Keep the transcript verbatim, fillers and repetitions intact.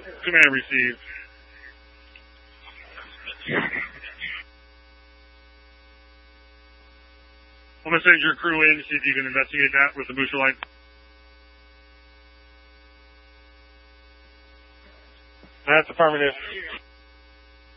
Command received. I'm going to send your crew in to see if you can investigate that with the booster light. That's affirmative.